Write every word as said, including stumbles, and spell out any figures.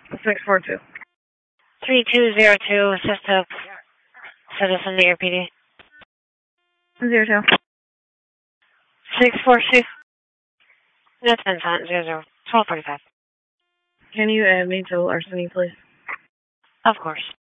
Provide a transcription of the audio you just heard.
six four two. three two zero two, assist to citizen to your P D. Zero two. six four two. That's Vincent, zero zero. twelve forty-five. Can you add me to larceny, please? Of course.